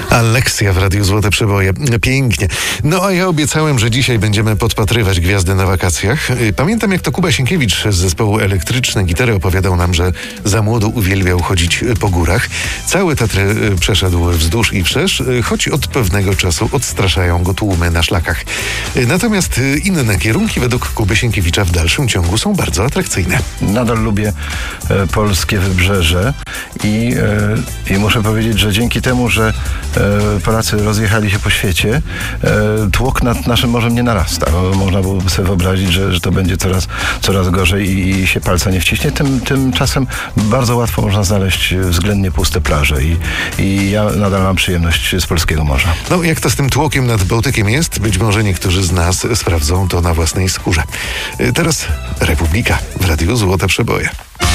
Aleksia w Radiu Złote Przeboje. Pięknie. No a ja obiecałem, że dzisiaj będziemy podpatrywać gwiazdy na wakacjach. Pamiętam, jak to Kuba Sienkiewicz z zespołu Elektryczne Gitary opowiadał nam, że za młodu uwielbiał chodzić po górach. Całe Tatry przeszedł wzdłuż i wszerz, choć od pewnego czasu odstraszają go tłumy na szlakach. Natomiast inne kierunki według Kuby Sienkiewicza w dalszym ciągu są bardzo atrakcyjne. Nadal lubię polskie wybrzeże i muszę powiedzieć, że dzięki temu, że Polacy rozjechali się po świecie, tłok nad naszym morzem nie narasta. Można byłoby sobie wyobrazić, że to będzie coraz gorzej i się palca nie wciśnie. Tymczasem bardzo łatwo można znaleźć względnie puste plaże i ja nadal mam przyjemność z polskiego morza. No, jak to z tym tłokiem nad Bałtykiem jest, być może niektórzy z nas sprawdzą to na własnej skórze. Teraz Republika w Radiu Złote Przeboje.